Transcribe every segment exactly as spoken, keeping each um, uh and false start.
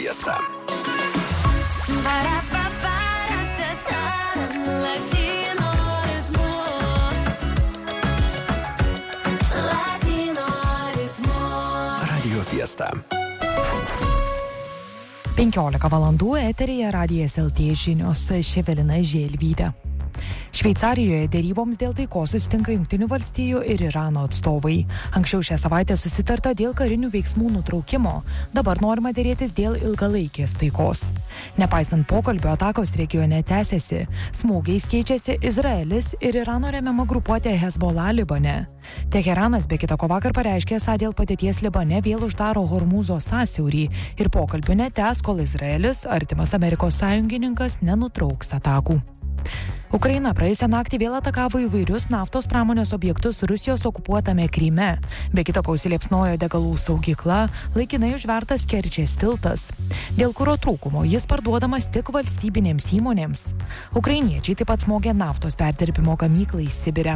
Fiesta. Radio Fiesta. penkiolika valandų eteryje Radijas L T žinios, Ševelina Želvytė. Šveicarijoje dėryboms dėl taikos susitinka Jungtinių valstijų ir Irano atstovai. Anksčiau šią savaitę susitarta dėl karinių veiksmų nutraukimo, dabar norima dėrėtis dėl ilgalaikės taikos. Nepaisant pokalbio, atakos regione tęsiasi, smūgiais keičiasi Izraelis ir Irano remiama grupuotė Hezbollah Libane. Teheranas be kita ko vakar pareiškė, esą dėl padėties Libane vėl uždaro Hormūzo sąsiaurį ir pokalbio netęs, kol Izraelis, artimas Amerikos sąjungininkas, nenutrauks atakų. Ukraina praėjusią naktį vėl atakavo įvairius naftos pramonės objektus Rusijos okupuotame Kryme. Be kita ko užsiliepsnojo degalų saugykla, laikinai užvertas Kerčės tiltas. Dėl kuro trūkumo jis parduodamas tik valstybinėms įmonėms. Ukrainiečiai taip pat smogė naftos perdirbimo gamyklai Sibire.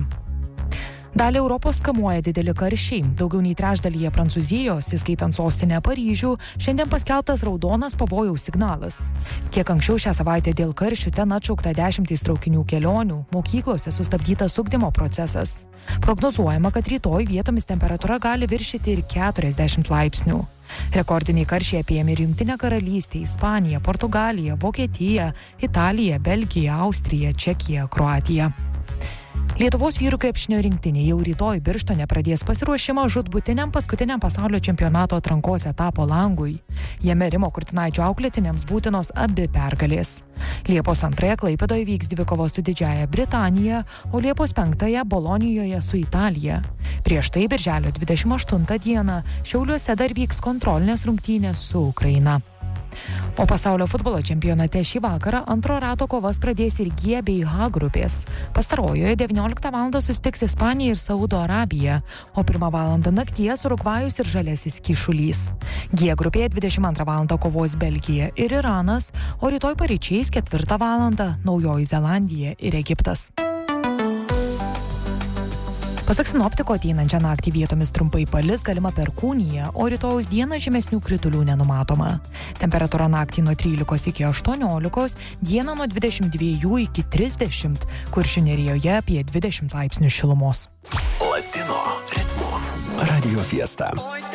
Dalį Europos kamuoja dideli karščiai. Daugiau nei trečdalyje Prancūzijos, įskaitant sostinę Paryžių, šiandien paskelbtas raudonas pavojaus signalas. Kiek anksčiau šią savaitę dėl karščių ten atšaukta dešimtys traukinių kelionių, mokyklose sustabdytas ugdymo procesas. Prognozuojama, kad rytoj vietomis temperatūra gali viršyti ir keturiasdešimt laipsnių. Rekordiniai karščiai apėmė ir Jungtinę karalystę, Ispaniją, Portugaliją, Vokietiją, Italiją, Belgiją, Austriją, Čekiją, Kroatiją. Lietuvos vyrų krepšinio rinktinė jau rytoj Birštone pradės pasiruošimą žūtbūtiniam paskutiniam pasaulio čempionato atrankos etapo langui. Jame Rimo Kurtinaičio auklėtiniams būtinos abi pergalės. Liepos antrąją Klaipėdoje vyks dvikovos su Didžiąja Britanija, o Liepos penktąją Bolonijoje su Italija. Prieš tai birželio dvidešimt aštuntą dieną Šiauliuose dar vyks kontrolinės rungtynės su Ukraina. O pasaulio futbolo čempionate šį vakarą antro rato kovas pradės ir G bei H grupės. Pastarojoje devynioliktą valandą susitiks Ispanija ir Saudo Arabija, o pirmą valandą nakties Urugvajus ir Žaliasis Kyšulys. G grupėje dvidešimt antrą valandą kovos Belgija ir Iranas, o rytoj paryčiais ketvirtą valandą Naujoji Zelandija ir Egiptas. Pasak sinoptiko, ateinančią naktį vietomis trumpai palis, galima perkūnija, o rytojaus dieną žemesnių kritulių nenumatoma. Temperatūra naktį nuo trylikos iki aštuoniolikos, dieną nuo dvidešimt dviejų iki trisdešimt, Kuršių nerijoje apie dvidešimt laipsnių šilumos. Latino ritmo. Radio Fiesta.